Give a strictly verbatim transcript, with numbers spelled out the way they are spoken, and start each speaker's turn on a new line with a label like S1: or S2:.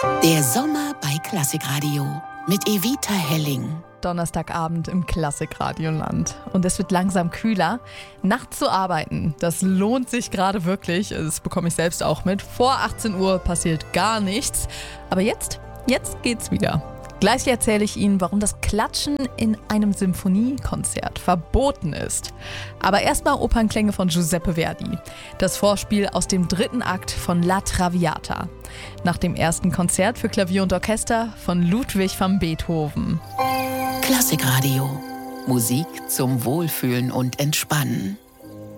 S1: Der Sommer bei Klassikradio mit Evita Helling.
S2: Donnerstagabend im Klassikradioland. Und es wird langsam kühler. Nachts zu arbeiten, das lohnt sich gerade wirklich. Das bekomme ich selbst auch mit. Vor achtzehn Uhr passiert gar nichts. Aber jetzt, jetzt geht's wieder. Gleich erzähle ich Ihnen, warum das Klatschen in einem Symphoniekonzert verboten ist. Aber erstmal Opernklänge von Giuseppe Verdi. Das Vorspiel aus dem dritten Akt von La Traviata. Nach dem ersten Konzert für Klavier und Orchester von Ludwig van Beethoven.
S1: Klassikradio. Musik zum Wohlfühlen und Entspannen.